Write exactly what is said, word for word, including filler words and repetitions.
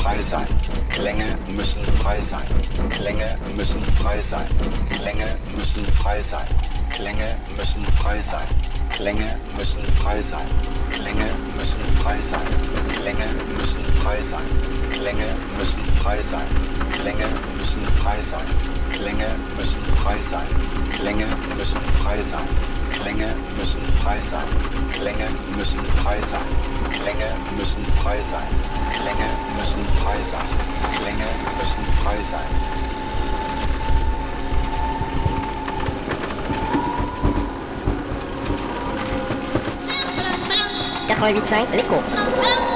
frei sein. Klänge müssen frei sein. Klänge müssen frei sein. Klänge müssen frei sein. Klänge müssen frei sein. Klänge müssen frei sein. Klänge müssen frei sein. Klänge müssen frei sein. Klänge müssen frei sein. Klänge müssen frei sein. Klänge müssen frei sein. Klänge müssen frei sein. Klänge müssen frei sein. Klänge müssen frei sein. Klänge müssen frei sein. Klänge müssen frei sein. Klänge müssen frei sein. quatre-vingt-huit virgule cinq, l'écho.